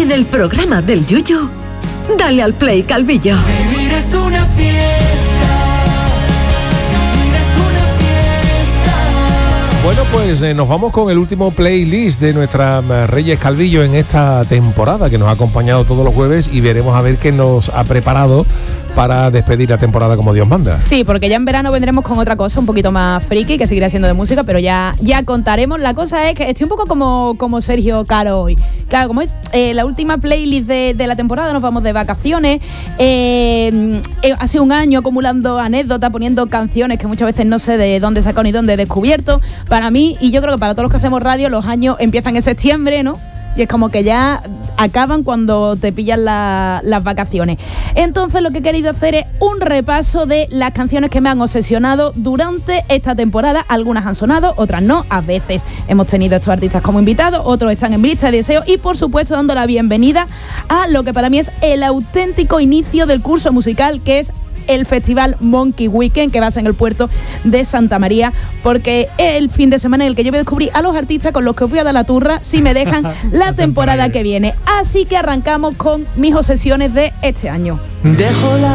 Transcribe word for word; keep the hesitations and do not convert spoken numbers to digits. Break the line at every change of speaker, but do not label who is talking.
En el programa del Yuyu, dale al play, Calvillo.
Vivir es una fiesta. Vivir es una fiesta.
Bueno, pues eh, nos vamos con el último playlist de nuestra eh, Reyes Calvillo en esta temporada, que nos ha acompañado todos los jueves, y veremos a ver qué nos ha preparado para despedir la temporada como Dios manda.
Sí, porque ya en verano vendremos con otra cosa un poquito más friki, que seguirá siendo de música, pero ya, ya contaremos. La cosa es que estoy un poco como, como Sergio Caro hoy. Claro, como es eh, la última playlist de, de la temporada, nos vamos de vacaciones. Eh, eh, hace un año acumulando anécdotas, poniendo canciones que muchas veces no sé de dónde he sacado ni dónde he descubierto. Para mí, y yo creo que para todos los que hacemos radio, los años empiezan en septiembre, ¿no? Y es como que ya acaban cuando te pillan la, las vacaciones. Entonces lo que he querido hacer es un repaso de las canciones que me han obsesionado durante esta temporada. Algunas han sonado, otras no. A veces hemos tenido a estos artistas como invitados, otros están en mi lista de deseos. Y por supuesto dando la bienvenida a lo que para mí es el auténtico inicio del curso musical, que es el Festival Monkey Weekend, que va a ser en el puerto de Santa María, porque es el fin de semana en el que yo voy a descubrir a los artistas con los que os voy a dar la turra si me dejan la temporada que viene. Así que arrancamos con mis obsesiones de este año.
Dejo la